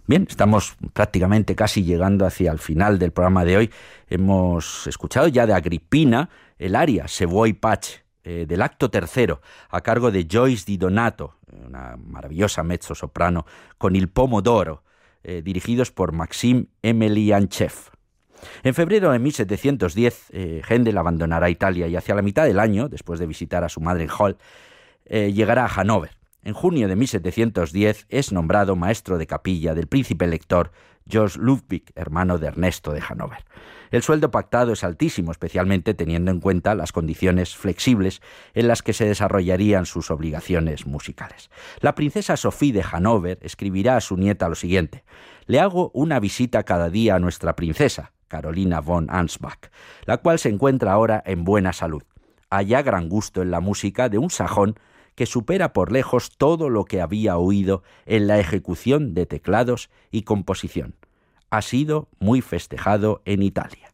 Bien, estamos prácticamente casi llegando hacia el final del programa de hoy. Hemos escuchado ya de Agrippina el aria Se vuoi pace, del acto tercero, a cargo de Joyce Di Donato, una maravillosa mezzosoprano, con Il Pomodoro, dirigidos por Maxim Emelianchev. En febrero de 1710, Händel abandonará Italia y hacia la mitad del año, después de visitar a su madre en Halle, llegará a Hannover. En junio de 1710 es nombrado maestro de capilla del príncipe elector George Ludwig, hermano de Ernesto de Hannover. El sueldo pactado es altísimo, especialmente teniendo en cuenta las condiciones flexibles en las que se desarrollarían sus obligaciones musicales. La princesa Sophie de Hannover escribirá a su nieta lo siguiente: «Le hago una visita cada día a nuestra princesa, Carolina von Ansbach, la cual se encuentra ahora en buena salud. Halla gran gusto en la música de un sajón que supera por lejos todo lo que había oído en la ejecución de teclados y composición. Ha sido muy festejado en Italia».